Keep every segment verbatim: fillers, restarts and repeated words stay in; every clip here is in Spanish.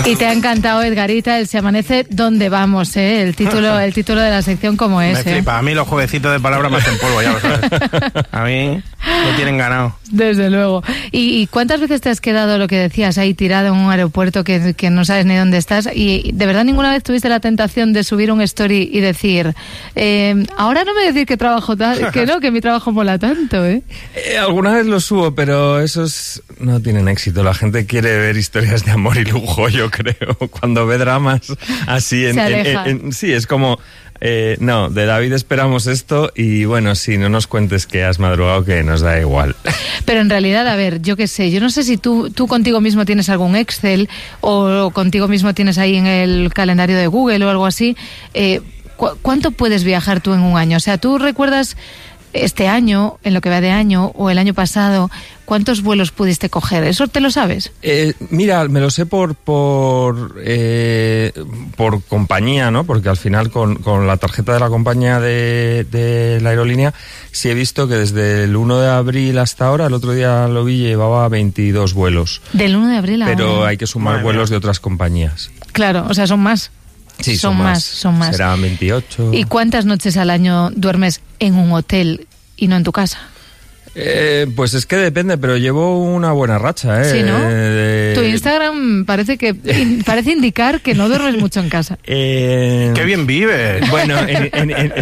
Y te ha encantado, Edgarita, el Se Amanece, ¿dónde vamos? ¿eh? El título el título de la sección como es. Me flipa. ¿eh? A mí los jueguecitos de palabras me hacen polvo, ya lo sabes. A mí me tienen ganado. Desde luego. ¿Y, y cuántas veces te has quedado, lo que decías, ahí tirado en un aeropuerto que, que no sabes ni dónde estás? Y de verdad ninguna vez tuviste la tentación de subir un story y decir, eh, ahora no me decir que trabajo ta- que no, que mi trabajo mola tanto, ¿eh? eh alguna vez lo subo, pero esos no tienen éxito. La gente quiere ver historias de amor y lujo, yo creo. Cuando ve dramas así en, Se en, aleja. en, en sí, es como eh, no, de David esperamos esto y bueno, sí, no nos cuentes que has madrugado, que nos da igual. Pero en realidad, a ver, yo qué sé, yo no sé si tú, tú contigo mismo tienes algún Excel o contigo mismo tienes ahí en el calendario de Google o algo así. Eh, ¿cu- ¿Cuánto puedes viajar tú en un año? O sea, ¿tú recuerdas este año, en lo que va de año, o el año pasado, cuántos vuelos pudiste coger? ¿Eso te lo sabes? Eh, mira, me lo sé por por eh, por compañía, ¿no? Porque al final con, con la tarjeta de la compañía de, de la aerolínea sí he visto que desde el uno de abril hasta ahora, el otro día lo vi, llevaba veintidós vuelos. Del uno de abril a Pero ahora. hay que sumar Madre vuelos mía. de otras compañías. Claro, o sea, son más. Sí, son, son más, más. son más. Serán veintiocho. ¿Y cuántas noches al año duermes en un hotel y no en tu casa? Eh, pues es que depende, pero llevo una buena racha, ¿eh? Sí, ¿no? De- Tu Instagram parece que in- parece indicar que no duermes mucho en casa. Eh, ¡Qué bien vives! Bueno, en, en, en,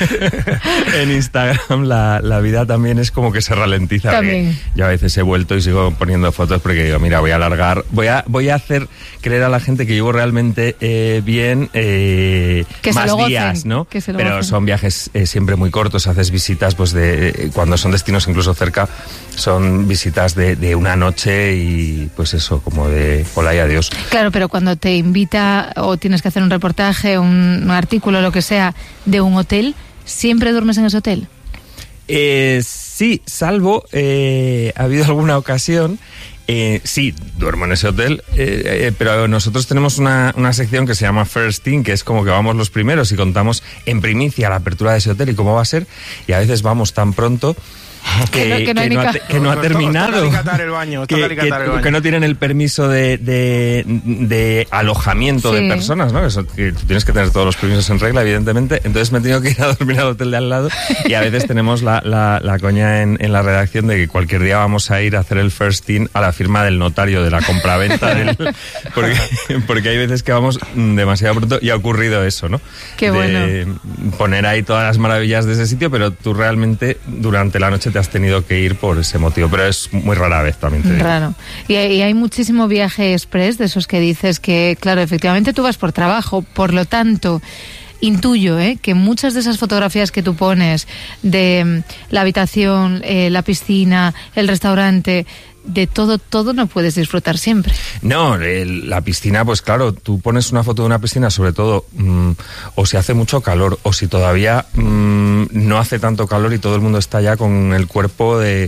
en Instagram la, la vida también es como que se ralentiza. También. Yo a veces he vuelto y sigo poniendo fotos porque digo, mira, voy a alargar, voy a voy a hacer creer a la gente que llevo realmente eh, bien eh, Que se más lo gocen, días, ¿no? que se lo Pero gocen. son viajes eh, siempre muy cortos, haces visitas, pues de eh, cuando son destinos incluso cerca, son visitas de, de una noche y pues eso, como de hola y adiós. Claro, pero cuando te invita o tienes que hacer un reportaje, un, un artículo, lo que sea, de un hotel, ¿siempre duermes en ese hotel? Eh, sí, salvo eh, ha habido alguna ocasión. Eh, sí, duermo en ese hotel, eh, eh, pero nosotros tenemos una, una sección que se llama First Thing, que es como que vamos los primeros y contamos en primicia la apertura de ese hotel y cómo va a ser, y a veces vamos tan pronto que, Que no- que no hay que ni no ha, ca- te- que no ha Toca- terminado. toca alicatar el baño, que, toca alicatar que- el baño. que no tienen el permiso de, de, de alojamiento Sí. de personas, ¿no? Que, son- que tú tienes que tener todos los permisos en regla, evidentemente. Entonces me he tenido que ir a dormir al hotel de al lado y a veces tenemos la, la, la coña en, en la redacción de que cualquier día vamos a ir a hacer el first thing a la firma del notario de la compraventa del, porque, porque hay veces que vamos demasiado pronto y ha ocurrido eso, ¿no? Qué de poner ahí todas las maravillas de ese sitio, pero tú realmente durante la noche te has tenido que ir por ese motivo, pero es muy rara vez también te digo. Raro. Y, hay- y hay muchísimo viaje express de esos que dices que, claro, efectivamente tú vas por trabajo, por lo tanto, intuyo ¿eh? que muchas de esas fotografías que tú pones de mm, la habitación, eh, la piscina, el restaurante, de todo, todo no puedes disfrutar siempre. No, el- la piscina, pues claro, tú pones una foto de una piscina, sobre todo, mmm, o si hace mucho calor, o si todavía mmm, no hace tanto calor y todo el mundo está ya con el cuerpo de...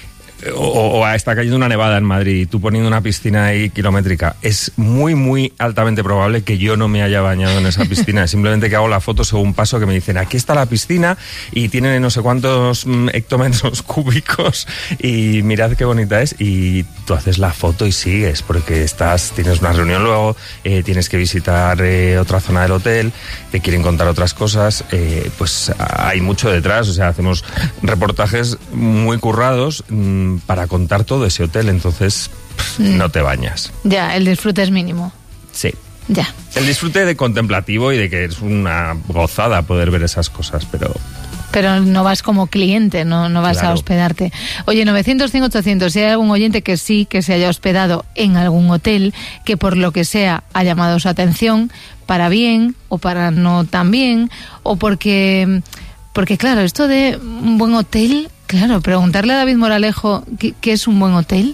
O, o está cayendo una nevada en Madrid y tú poniendo una piscina ahí kilométrica. Es muy, muy altamente probable que yo no me haya bañado en esa piscina. Simplemente que hago la foto según paso, que me dicen, aquí está la piscina y tiene no sé cuántos mm, hectómetros cúbicos y mirad qué bonita es. Y tú haces la foto y sigues, porque estás, tienes una reunión luego, eh, tienes que visitar eh, otra zona del hotel, te quieren contar otras cosas, eh, pues hay mucho detrás. O sea, hacemos reportajes muy currados mmm, para contar todo ese hotel, entonces pff, Mm. no te bañas. Ya, el disfrute es mínimo. Sí. Ya. El disfrute de contemplativo y de que es una gozada poder ver esas cosas, pero... Pero no vas como cliente, no, no vas Claro. a hospedarte. Oye, novecientos, cinco, ochocientos, si hay algún oyente que sí, que se haya hospedado en algún hotel, que por lo que sea ha llamado su atención, para bien o para no tan bien, o porque, porque claro, esto de un buen hotel, claro, preguntarle a David Moralejo qué, qué es un buen hotel.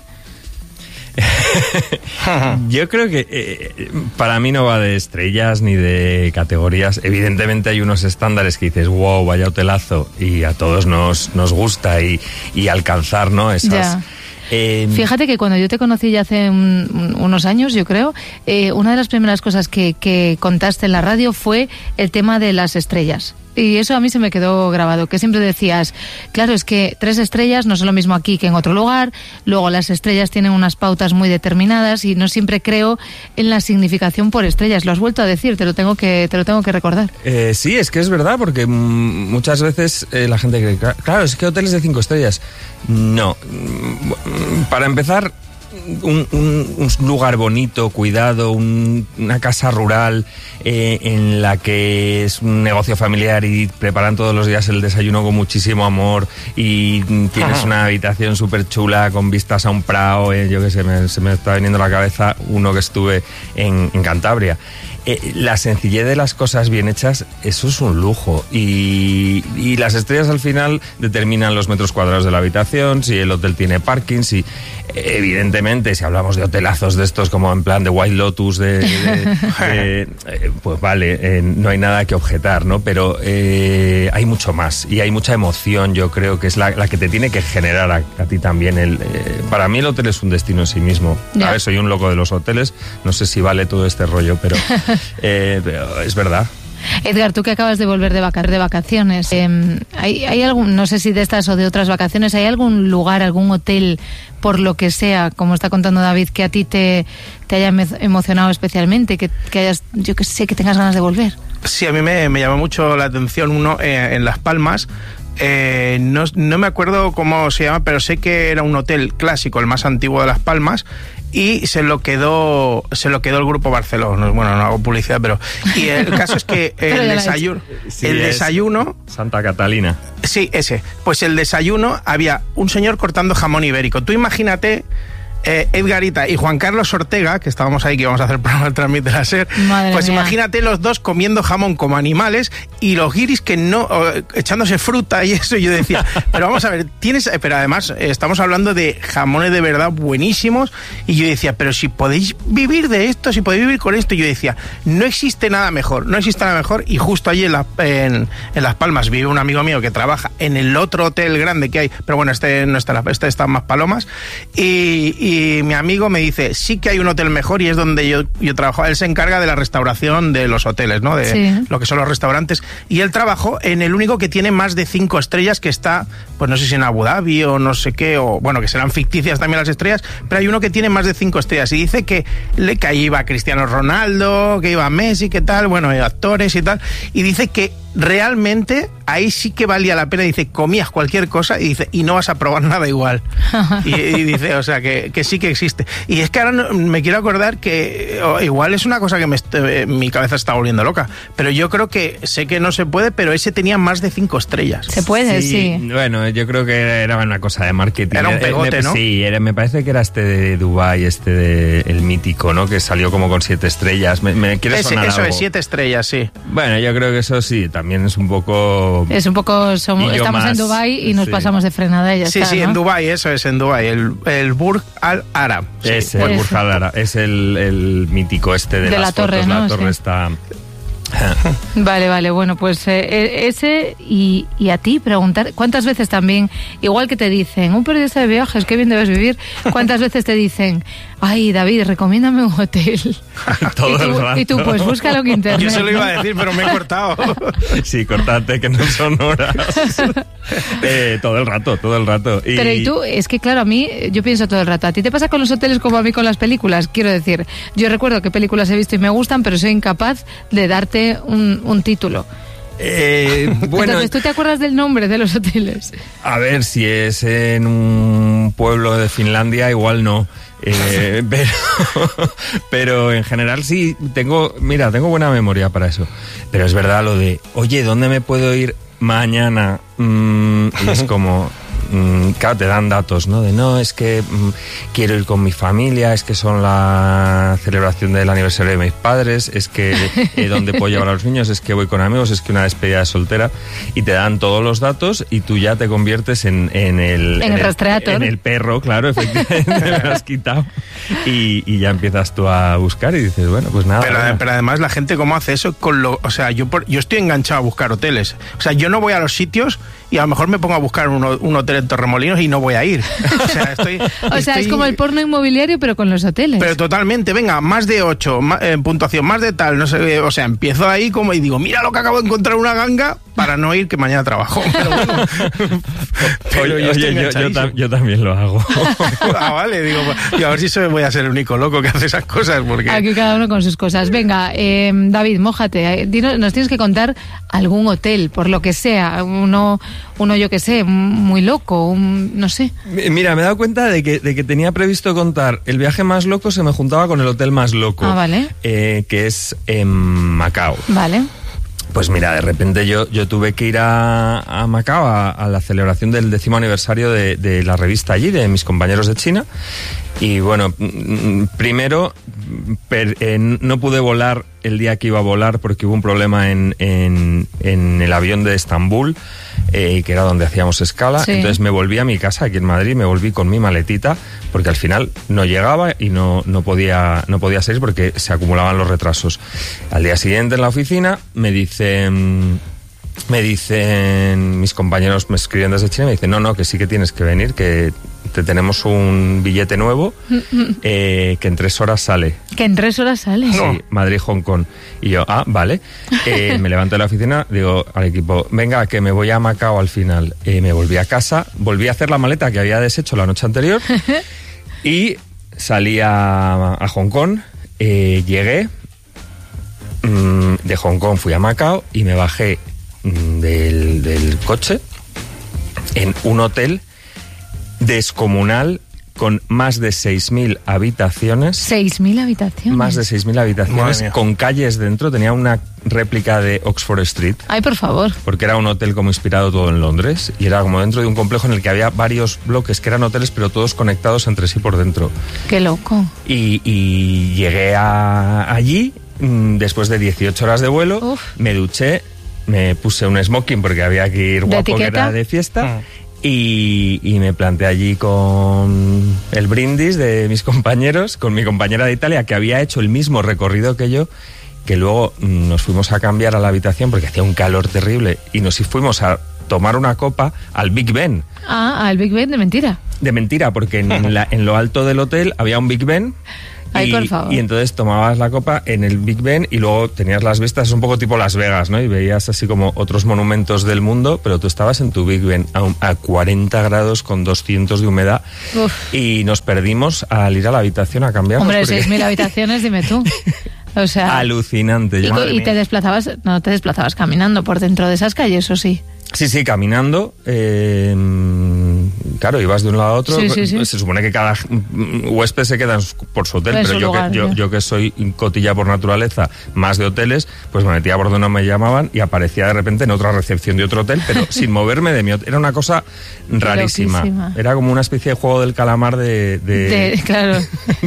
Yo creo que eh, para mí no va de estrellas ni de categorías. Evidentemente hay unos estándares que dices, wow, vaya hotelazo, y a todos nos, nos gusta y, y alcanzar, ¿no? Esas... Ya. Eh, Fíjate que cuando yo te conocí ya hace un- un- unos años, yo creo, eh, una de las primeras cosas que, que contaste en la radio fue el tema de las estrellas. y eso a mí se me quedó grabado, que siempre decías, claro, es que tres estrellas no son lo mismo aquí que en otro lugar, luego las estrellas tienen unas pautas muy determinadas y no siempre creo en la significación por estrellas. Lo has vuelto a decir, te lo tengo que, te lo tengo que recordar. Eh, sí, es que es verdad, porque mm, muchas veces eh, la gente cree, claro, es que hoteles de cinco estrellas. No. Para empezar, Un, un, un lugar bonito, cuidado, un, una casa rural eh, en la que es un negocio familiar y preparan todos los días el desayuno con muchísimo amor y tienes una habitación súper chula con vistas a un prado, eh, yo qué sé, me, se me está viniendo a la cabeza uno que estuve en, en Cantabria. Eh, la sencillez de las cosas bien hechas, eso es un lujo. Y, y las estrellas al final determinan los metros cuadrados de la habitación, si el hotel tiene parking, si evidentemente si hablamos de hotelazos de estos como en plan de White Lotus, de, de, de, eh, pues vale, eh, no hay nada que objetar, ¿no? Pero eh, hay mucho más y hay mucha emoción, yo creo que es la, la que te tiene que generar a, a ti también. El, eh, para mí el hotel es un destino en sí mismo. Yeah. A ver, soy un loco de los hoteles, no sé si vale todo este rollo, pero... Eh, pero es verdad. Edgar, tú que acabas de volver de, vaca de vacaciones, eh, ¿hay, hay algún, no sé si de estas o de otras vacaciones, ¿hay algún lugar, algún hotel, por lo que sea, como está contando David, que a ti te, te haya emocionado especialmente, que, que hayas, yo que sé, que tengas ganas de volver? Sí, a mí me, me llamó mucho la atención uno eh, en Las Palmas. Eh, no, no me acuerdo cómo se llama, pero sé que era un hotel clásico, el más antiguo de Las Palmas, y se lo quedó se lo quedó el Grupo Barceló. Bueno, no hago publicidad, pero y el caso es que el desayuno sí, el desayuno Santa Catalina. Sí, ese. Pues el desayuno había un señor cortando jamón ibérico. Tú imagínate Eh, Edgarita y Juan Carlos Ortega, que estábamos ahí, que íbamos a hacer el programa del Transmite la SER, Madre pues mía. Imagínate los dos comiendo jamón como animales y los guiris que no, o, echándose fruta y eso. Y yo decía, pero vamos a ver, tienes, pero además eh, estamos hablando de jamones de verdad buenísimos, y yo decía, pero si podéis vivir de esto, si podéis vivir con esto, y yo decía, no existe nada mejor, no existe nada mejor. Y justo allí en, la, en, en Las Palmas vive un amigo mío que trabaja en el otro hotel grande que hay, pero bueno, este no está, este está en Más Palomas, y, y Y mi amigo me dice, sí que hay un hotel mejor, y es donde yo, yo trabajo. Él se encarga de la restauración de los hoteles, ¿no? De sí. lo que son los restaurantes. Y él trabajó en el único que tiene más de cinco estrellas, que está, pues no sé si en Abu Dhabi o no sé qué, o bueno, que serán ficticias también las estrellas, pero hay uno que tiene más de cinco estrellas. Y dice que, que ahí iba Cristiano Ronaldo, que iba Messi, que tal, bueno, actores y tal. Y dice que realmente ahí sí que valía la pena. Dice, comías cualquier cosa y dice, y no vas a probar nada igual. y, y dice, o sea, que, que sí que existe. Y es que ahora no, me quiero acordar que oh, igual es una cosa que me, mi cabeza está volviendo loca, pero yo creo que sé que no se puede, pero ese tenía más de cinco estrellas. Se puede, sí. sí. Bueno, yo creo que era una cosa de marketing. Era un pegote, me, ¿no? Sí, era, me parece que era este de Dubái, este de el mítico, ¿no? Que salió como con siete estrellas. Me, me quiere ese, sonar Eso algo. es, siete estrellas, sí. Bueno, yo creo que eso sí, también es un poco... Es un poco... Somos, estamos más, en Dubái y nos sí. pasamos de frenada y ya Sí, está, sí, ¿no? en Dubái, eso es, en Dubái. El, el Burj Al Arab. Sí. Ese, el Burj Al Arab, es el, el mítico este de, De las la torre, fotos. ¿no? La torre Sí. está... Vale, vale, bueno, pues eh, ese y, y a ti preguntar, ¿cuántas veces también, igual que te dicen, un periodista de viajes, qué bien debes vivir, cuántas veces te dicen, ay, David, recomiéndame un hotel? Todo y, tú, el rato. y tú, pues búscalo en internet. Yo se lo iba a decir, pero me he cortado. Sí, cortate, que no son horas. eh, todo el rato, todo el rato. Y... Pero y tú, es que claro, a mí, yo pienso todo el rato, ¿a ti te pasa con los hoteles como a mí con las películas? Quiero decir, yo recuerdo qué películas he visto y me gustan, pero soy incapaz de darte un, un título. Eh, bueno, Entonces, ¿tú te acuerdas del nombre de los hoteles? a ver, si es en un pueblo de Finlandia, igual no. Eh, pero, pero en general sí, tengo, mira, tengo buena memoria para eso. Pero es verdad lo de, oye, ¿dónde me puedo ir mañana? Mm, y es como... Claro, te dan datos, ¿no? De no, es que mm, quiero ir con mi familia, es que son la celebración del aniversario de mis padres, es que eh, dónde puedo llevar a los niños, es que voy con amigos, es que una despedida de soltera, y te dan todos los datos y tú ya te conviertes en, en el... En, en el rastreador. En el perro, claro, efectivamente, me lo has quitado. Y, y ya empiezas tú a buscar y dices, bueno, pues nada. Pero, bueno. pero además la gente cómo hace eso con lo... O sea, yo, por, yo estoy enganchado a buscar hoteles. O sea, yo no voy a los sitios y a lo mejor me pongo a buscar un, un hotel en Torremolinos y no voy a ir. O sea, estoy, o sea estoy... es como el porno inmobiliario, pero con los hoteles. Pero totalmente, venga, más de ocho, más, eh, puntuación, más de tal, no sé, o sea, empiezo ahí como y digo, mira lo que acabo de encontrar, una ganga, para no ir, que mañana trabajo. Pero bueno. Pero oye, oye yo, yo, tam, yo también lo hago. Ah, vale, digo, y a ver si soy, voy a ser el único loco que hace esas cosas, porque... Aquí cada uno con sus cosas. Venga, eh, David, mójate, Dino, nos tienes que contar algún hotel, por lo que sea, uno, uno yo que sé, muy loco, un, no sé. Mira, me he dado cuenta de que, de que tenía previsto contar el viaje más loco, se me juntaba con el hotel más loco. Ah, vale. Eh, que es en Macao. Vale. Pues mira, de repente yo, yo tuve que ir a, a Macao a, a la celebración del décimo aniversario de, de la revista allí, de mis compañeros de China. Y bueno, primero per, eh, no pude volar el día que iba a volar porque hubo un problema en, en, en el avión de Estambul, eh, que era donde hacíamos escala. Sí. Entonces me volví a mi casa aquí en Madrid, me volví con mi maletita, porque al final no llegaba y no, no, podía, no podía salir porque se acumulaban los retrasos. Al día siguiente en la oficina me dicen... Me dicen, mis compañeros me escriben desde China y me dicen, no, no, que sí que tienes que venir, que te tenemos un billete nuevo, eh, que en tres horas sale. ¿Que en tres horas sale? Sí, no. Madrid-Hong Kong. Y yo, ah, vale. Eh, me levanto de la oficina, digo al equipo, venga, que me voy a Macao al final. Eh, me volví a casa, volví a hacer la maleta que había deshecho la noche anterior y salí a, a Hong Kong, eh, llegué, mmm, de Hong Kong fui a Macao y me bajé Del, del coche en un hotel descomunal con más de seis mil habitaciones. ¿seis mil habitaciones? Más de seis mil habitaciones, con calles dentro. Tenía una réplica de Oxford Street. Ay, por favor. Porque era un hotel como inspirado todo en Londres. Y era como dentro de un complejo en el que había varios bloques que eran hoteles, pero todos conectados entre sí por dentro. Qué loco. Y, y llegué a, allí, después de dieciocho horas de vuelo, Uf. me duché, me puse un smoking porque había que ir guapo, que era de fiesta, ah. y, y me planté allí con el brindis de mis compañeros, con mi compañera de Italia, que había hecho el mismo recorrido que yo, que luego nos fuimos a cambiar a la habitación porque hacía un calor terrible, y nos fuimos a tomar una copa al Big Ben. Ah, al Big Ben, de mentira. De mentira, porque en, la, en lo alto del hotel había un Big Ben. Ay, y, por favor. y entonces tomabas la copa en el Big Ben y luego tenías las vistas un poco tipo Las Vegas, ¿no? Y veías así como otros monumentos del mundo, pero tú estabas en tu Big Ben a, a cuarenta grados con doscientos de humedad. Uf. Y nos perdimos al ir a la habitación a cambiarnos. Hombre, porque... seis mil habitaciones, dime tú. O sea, alucinante. Y, y te desplazabas, no te desplazabas caminando por dentro de esas calles, ¿o sí? Sí, sí, caminando. Eh, claro, ibas de un lado a otro. Sí, sí, sí. Se supone que cada huésped se queda por su hotel, en pero su yo, lugar, que, yo, yo que soy cotilla por naturaleza, más de hoteles, pues me metía por donde no me llamaban y aparecía de repente en otra recepción de otro hotel, pero sin moverme de mi hotel. Era una cosa rarísima. Loquísima. Era como una especie de juego del calamar de... de... de claro.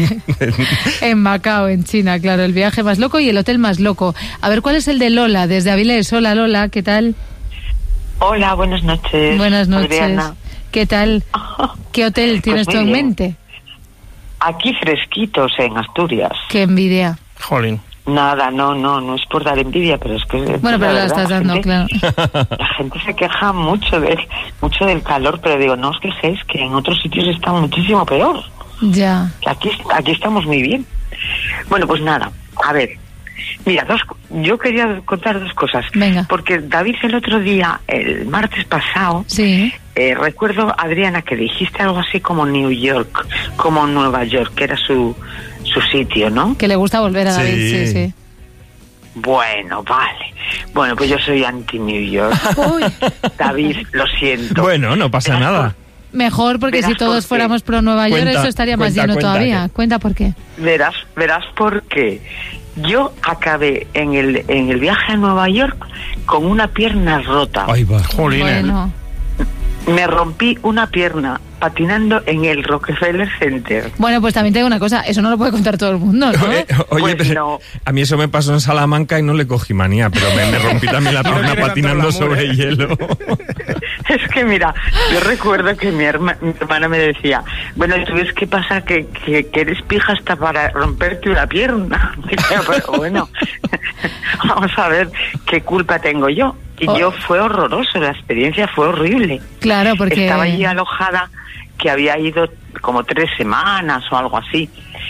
En Macao, en China, claro. El viaje más loco y el hotel más loco. A ver, ¿cuál es el de Lola? Desde Avilés. Hola, Lola, ¿qué tal? Hola, buenas noches. Buenas noches. Adriana. ¿Qué tal? ¿Qué hotel tienes pues tú en bien. mente? Aquí fresquitos en Asturias. Qué envidia. Jolín. Nada, no, no, no es por dar envidia, pero es que... Bueno, pero la, la estás dando, gente, claro. La gente se queja mucho, de, mucho del calor, pero digo, no os quejéis, que en otros sitios está muchísimo peor. Ya. Aquí, aquí estamos muy bien. Bueno, pues nada, a ver... Mira, dos, yo quería contar dos cosas. Venga. Porque David el otro día, el martes pasado, sí. eh, recuerdo, Adriana, que dijiste algo así como New York, como Nueva York, que era su, su sitio, ¿no? Que le gusta volver a David, sí, sí. sí. Bueno, vale. Bueno, pues yo soy anti-New York. Uy. David, lo siento. Bueno, no pasa Verás nada. Por... Mejor, porque si todos fuéramos pro Nueva York, cuenta, eso estaría cuenta, más lleno cuenta, todavía. Que... Cuenta por qué. Verás, verás por qué. Yo acabé en el en el viaje a Nueva York con una pierna rota. Ay, va, jolín. Bueno. Me rompí una pierna patinando en el Rockefeller Center. Bueno, pues también te digo una cosa, eso no lo puede contar todo el mundo, ¿no? Oye, oye pues pero no. A mí eso me pasó en Salamanca y no le cogí manía, pero me, me rompí también la pierna patinando sobre hielo. Es que mira, yo recuerdo que mi, herma, mi hermana me decía, bueno, ¿tú ves qué pasa? Que, que, que eres pija hasta para romperte una pierna. Decía, pero bueno, vamos a ver qué culpa tengo yo. Y oh. yo fue horroroso, la experiencia fue horrible. Claro, porque... Estaba allí alojada, que había ido como tres semanas o algo así.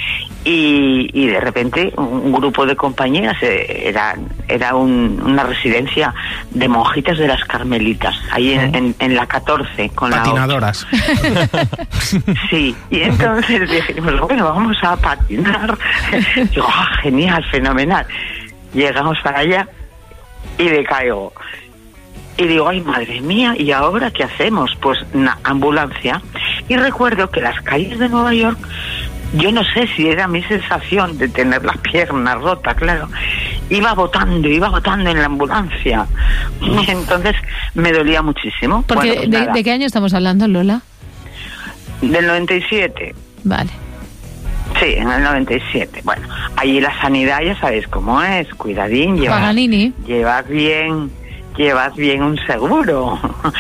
Y, y de repente un grupo de compañeras, eh, era, era un, una residencia de monjitas de las Carmelitas, ahí en, en, en la catorce, con patinadoras. La sí, y entonces dijimos, bueno, vamos a patinar. Digo, oh, genial, fenomenal. Llegamos para allá y decaigo. Y digo, ay, madre mía, ¿y ahora qué hacemos? Pues una ambulancia. Y recuerdo que las calles de Nueva York, yo no sé si era mi sensación de tener la pierna rota, claro, iba botando, iba botando en la ambulancia. Y entonces me dolía muchísimo. Porque, bueno, pues de, ¿de qué año estamos hablando, Lola? Del noventa y siete. Vale. Sí, en el noventa y siete. Bueno, allí la sanidad ya sabéis cómo es, cuidadín, llevas, Paganini. llevas bien... llevas bien un seguro,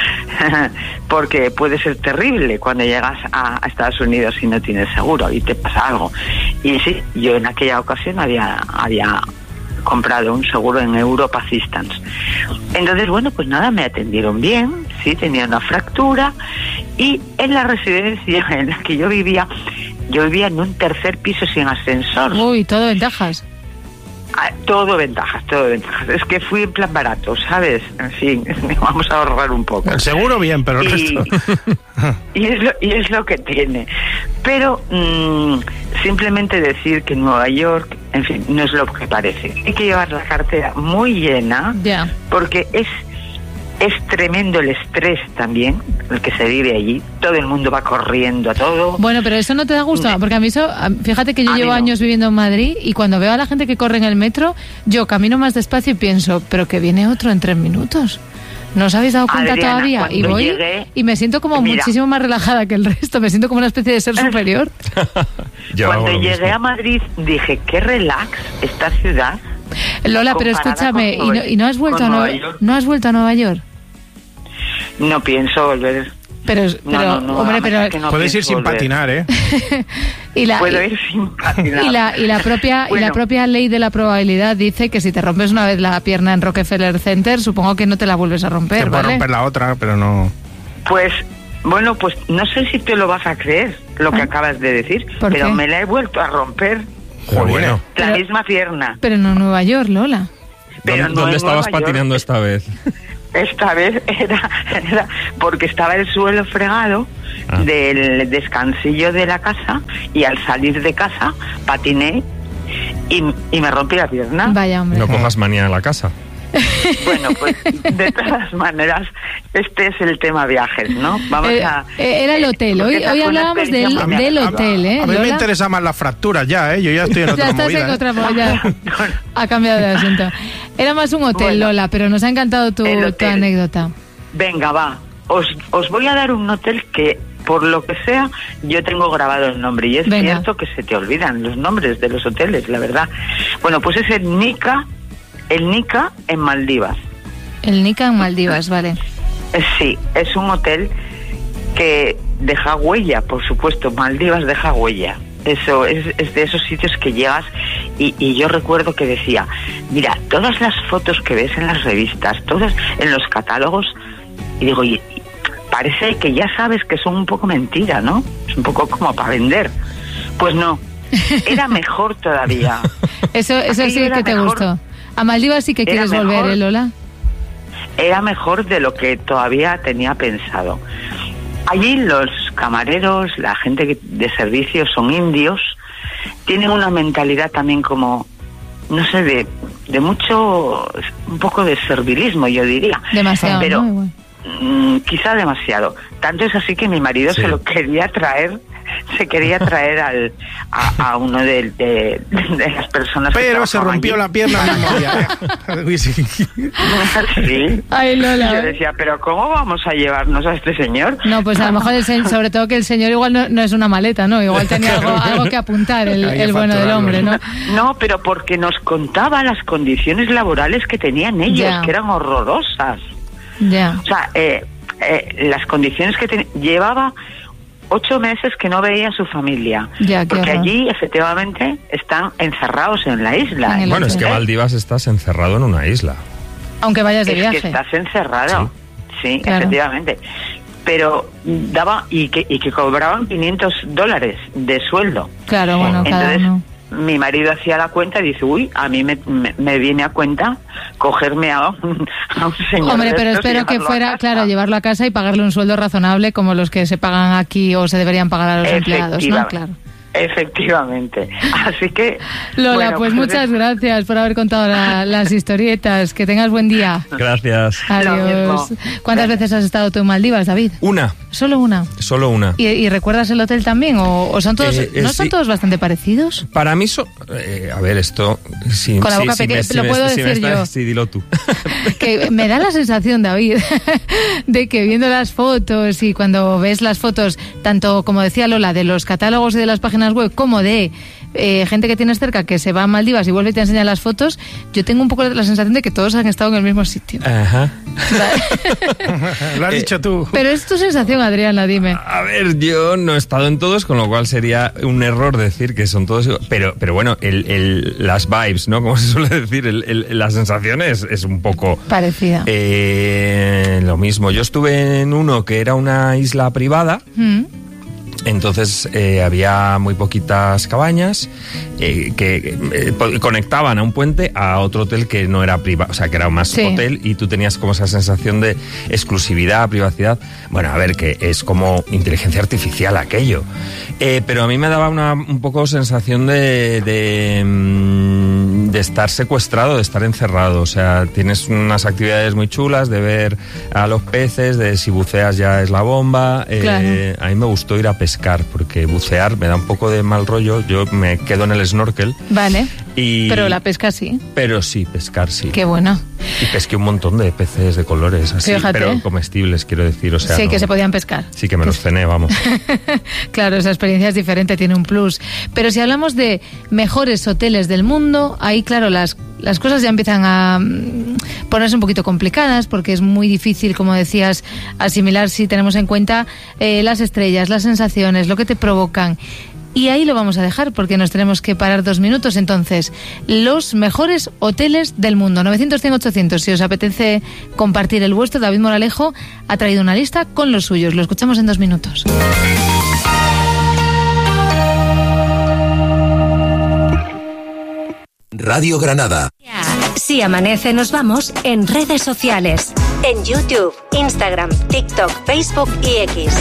porque puede ser terrible cuando llegas a, a Estados Unidos y no tienes seguro y te pasa algo. Y sí, yo en aquella ocasión había, había comprado un seguro en Europa Assistance. Entonces, bueno, pues nada, me atendieron bien, sí, tenía una fractura, y en la residencia en la que yo vivía, yo vivía en un tercer piso sin ascensor. Uy, todo ventajas. Ah, todo ventajas, todo ventajas. Es que fui en plan barato, ¿sabes? En fin, vamos a ahorrar un poco. El seguro bien, pero el y, resto... y, es lo, y es lo que tiene. Pero mmm, simplemente decir que Nueva York, en fin, no es lo que parece. Hay que llevar la cartera muy llena, yeah. porque es... Es tremendo el estrés también, el que se vive allí. Todo el mundo va corriendo a todo. Bueno, pero eso no te da gusto, porque a mí eso... Fíjate que yo a llevo no. años viviendo en Madrid y cuando veo a la gente que corre en el metro, yo camino más despacio y pienso, pero que viene otro en tres minutos. ¿No os habéis dado cuenta Adriana, todavía? Y voy llegué, y me siento como mira, muchísimo más relajada que el resto. Me siento como una especie de ser superior. Cuando llegué mismo. a Madrid dije, qué relax esta ciudad. Lola, pero escúchame, ¿y no, y no has vuelto a Nueva, Nueva ¿no has vuelto a Nueva York? No pienso volver. Pero, pero no, no, no, hombre, pero... Es que no puedes ir sin volver. patinar, ¿eh? y la, Puedo y, ir sin patinar. Y la, y, la propia, bueno. y la propia ley de la probabilidad dice que si te rompes una vez la pierna en Rockefeller Center, supongo que no te la vuelves a romper, te ¿vale? puedes romper la otra, pero no... Pues, bueno, pues no sé si te lo vas a creer, lo que ¿Ah? acabas de decir, pero qué? me la he vuelto a romper. Joder, bueno. La pero, misma pierna. Pero no en Nueva York, Lola. Pero ¿Dónde, no ¿dónde estabas Nueva patinando York? esta vez? Esta vez era, era porque estaba el suelo fregado ah. del descansillo de la casa y al salir de casa patiné y, y me rompí la pierna. Vaya hombre. No pongas manía en la casa. Bueno, pues de todas maneras, este es el tema viajes, ¿no? Vamos eh, a... Era el hotel, hoy, hoy hablábamos del, del hotel, ¿eh? A mí Lola? me interesa más las fracturas ya, ¿eh? Yo ya estoy en otra ya estás movida, en ¿eh? otra movida. Ha cambiado de asunto. Era más un hotel, bueno, Lola, pero nos ha encantado tu, tu anécdota. Venga, va. Os, os voy a dar un hotel que, por lo que sea, yo tengo grabado el nombre. Y es Venga. cierto que se te olvidan los nombres de los hoteles, la verdad. Bueno, pues es el Nika... El Nika en Maldivas. El Nika en Maldivas, vale. Sí, es un hotel que deja huella, por supuesto. Maldivas deja huella. Eso es, es de esos sitios que llegas y, y yo recuerdo que decía, mira, todas las fotos que ves en las revistas, todas en los catálogos, y digo, y, y parece que ya sabes que son un poco mentira, ¿no? Es un poco como para vender. Pues no, era mejor todavía. Eso, eso sí que te mejor. gustó. A Maldivas sí que quieres mejor, volver, ¿eh, Lola? Era mejor de lo que todavía tenía pensado. Allí los camareros, la gente de servicio son indios, tienen una mentalidad también como, no sé, de, de mucho, un poco de servilismo, yo diría. Demasiado, pero, ¿no? Bueno. mmm, quizá demasiado. Tanto es así que mi marido sí. se lo quería traer se quería traer al, a, a uno de, de, de las personas pero que se rompió allí. la pierna la novia, ¿eh? sí. sí. Ay, Lola. Yo decía, pero ¿cómo vamos a llevarnos a este señor? No, pues a lo mejor el señor, sobre todo que el señor igual no, no es una maleta, ¿no? Igual tenía algo, algo que apuntar el, el bueno del hombre, ¿no? No, pero porque nos contaba las condiciones laborales que tenían ellos, yeah. que eran horrorosas. Ya. Yeah. O sea, eh, eh, las condiciones que tenía. Llevaba ocho meses que no veía a su familia. Ya, porque horror. allí, efectivamente, están encerrados en la isla. En el Bueno, es que hotel. Maldivas estás encerrado en una isla. Aunque vayas de es viaje. que estás encerrado. Sí, Claro. efectivamente. Pero daba y que, y que cobraban quinientos dólares de sueldo. Claro, bueno, cada Entonces, uno. mi marido hacía la cuenta y dice, uy, a mí me, me, me viene a cuenta cogerme a un, a un señor. Hombre, de pero estos y espero que llevarlo a fuera, casa. claro, llevarlo a casa y pagarle un sueldo razonable como los que se pagan aquí o se deberían pagar a los empleados, ¿no? Efectiva- Claro. Efectivamente. Así que... Lola, bueno, pues muchas gracias por haber contado la- las historietas. Que tengas buen día. Gracias. Adiós. mismo. ¿Cuántas veces has estado tú en Maldivas, David? Una, Solo una. solo una. ¿Y, y recuerdas el hotel también? ¿O, o son todos, Eh, eh, no son sí. todos bastante parecidos? Para mí, so, eh, a ver, esto... Si, Con la si- boca si pequeña, me- si lo me- puedo si me decir estás- yo. Sí, dilo tú. Que me da la sensación, David, de que viendo las fotos y cuando ves las fotos, tanto como decía Lola, de los catálogos y de las páginas web, como de eh, gente que tienes cerca que se va a Maldivas y vuelve y te enseña las fotos, yo tengo un poco la sensación de que todos han estado en el mismo sitio. Ajá. Lo has dicho tú. Pero es tu sensación, Adriana, dime. A ver, yo no he estado en todos, con lo cual sería un error decir que son todos igual. Pero, pero bueno, el, el, las vibes, ¿no? Como se suele decir, el, el, la sensación es, es un poco... Parecida. Eh, lo mismo. Yo estuve en uno que era una isla privada. Mm. Entonces eh, había muy poquitas cabañas eh, que eh, po- conectaban a un puente a otro hotel que no era privado, o sea, que era más Sí. hotel, y tú tenías como esa sensación de exclusividad, privacidad. Bueno, a ver, que es como inteligencia artificial aquello. Eh, pero a mí me daba una un poco sensación de, de, mm, de estar secuestrado, de estar encerrado. O sea, tienes unas actividades muy chulas de ver a los peces, de si buceas ya es la bomba. Eh, Claro. A mí me gustó ir a pescar, porque bucear me da un poco de mal rollo. Yo me quedo en el snorkel. Vale. Y, Pero la pesca sí. Pero sí, pescar sí. Qué bueno. Y pesqué un montón de peces de colores, así, Fíjate. pero comestibles, quiero decir. O sea, Sí, no- que se podían pescar. Sí, que me los cené, vamos. Claro, esa experiencia es diferente, tiene un plus. Pero si hablamos de mejores hoteles del mundo, ahí, claro, las, las cosas ya empiezan a mm, ponerse un poquito complicadas, porque es muy difícil, como decías, asimilar si tenemos en cuenta eh, las estrellas, las sensaciones, lo que te provocan. Y ahí lo vamos a dejar porque nos tenemos que parar dos minutos. Entonces, los mejores hoteles del mundo. novecientos, cien, ochocientos. Si os apetece compartir el vuestro, David Moralejo ha traído una lista con los suyos. Lo escuchamos en dos minutos. Radio Granada. Si amanece, nos vamos en redes sociales. En YouTube, Instagram, TikTok, Facebook y X.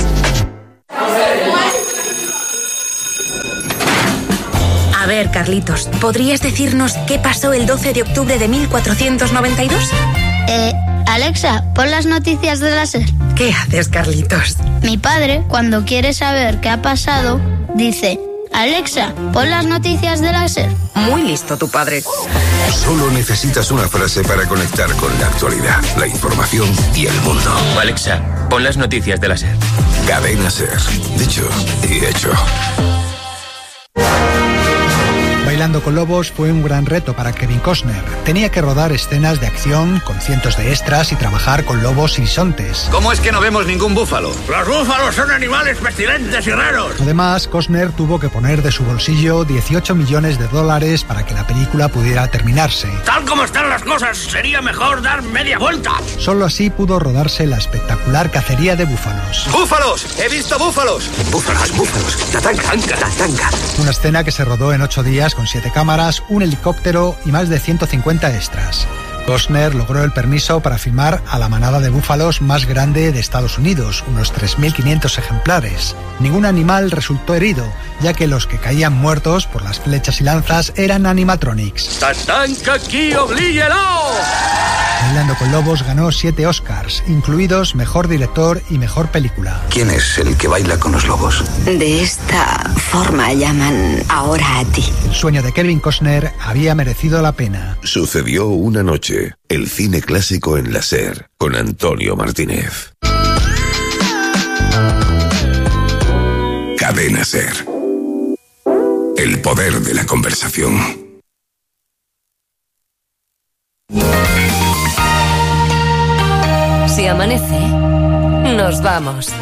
A ver, Carlitos, ¿podrías decirnos qué pasó el doce de octubre de mil cuatrocientos noventa y dos? Eh, Alexa, pon las noticias de la SER. ¿Qué haces, Carlitos? Mi padre, cuando quiere saber qué ha pasado, dice: Alexa, pon las noticias de la SER. Muy listo tu padre. Solo necesitas una frase para conectar con la actualidad, la información y el mundo. Alexa, pon las noticias de la SER. Cadena SER. Dicho y hecho. Bailando con Lobos fue un gran reto para Kevin Costner. Tenía que rodar escenas de acción con cientos de extras y trabajar con lobos y bisontes. ¿Cómo es que no vemos ningún búfalo? Los búfalos son animales pestilentes y raros. Además, Costner tuvo que poner de su bolsillo dieciocho millones de dólares para que la película pudiera terminarse. Tal como están las cosas, sería mejor dar media vuelta. Solo así pudo rodarse la espectacular cacería de búfalos. ¡Búfalos! ¡He visto búfalos! Búfalos, búfalos. Tatanca, tatanca. Una escena que se rodó en ocho días con siete cámaras, un helicóptero y más de ciento cincuenta extras. Costner logró el permiso para filmar a la manada de búfalos más grande de Estados Unidos, unos tres mil quinientos ejemplares. Ningún animal resultó herido, ya que los que caían muertos por las flechas y lanzas eran animatronics. ¡Tatanca aquí, oblíguelo! Bailando con Lobos ganó siete Oscars, incluidos Mejor Director y Mejor Película. ¿Quién es el que baila con los lobos? De esta forma llaman ahora a ti. El sueño de Kevin Costner había merecido la pena. Sucedió una noche. El cine clásico en la SER con Antonio Martínez. Cadena SER. El poder de la conversación. Si amanece, nos vamos.